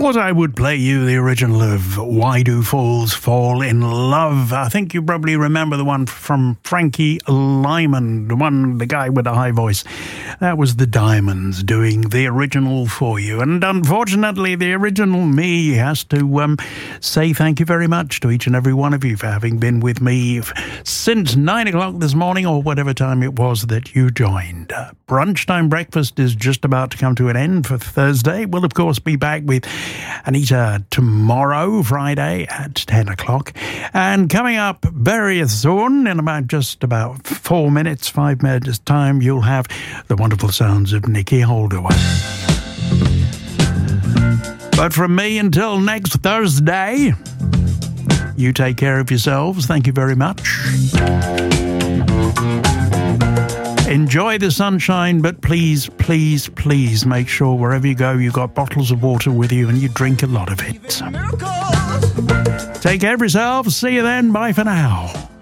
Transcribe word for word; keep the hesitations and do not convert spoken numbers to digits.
thought I would play you the original of Why Do Fools Fall in Love. I think you probably remember the one from Frankie Lyman, the one, the guy with the high voice. That was the Diamonds doing the original for you. And unfortunately, the original me has to um, say thank you very much to each and every one of you for having been with me since nine o'clock this morning, or whatever time it was that you joined. Uh, brunch time breakfast is just about to come to an end for Thursday. We'll, of course, be back with Anita tomorrow, Friday, at ten o'clock. And coming up very soon, in about just about four minutes, five minutes time, you'll have the wonderful sounds of Nikki Holdaway. But from me until next Thursday, you take care of yourselves. Thank you very much. Enjoy the sunshine, but please, please, please make sure wherever you go, you've got bottles of water with you and you drink a lot of it. Take care of yourselves. See you then. Bye for now.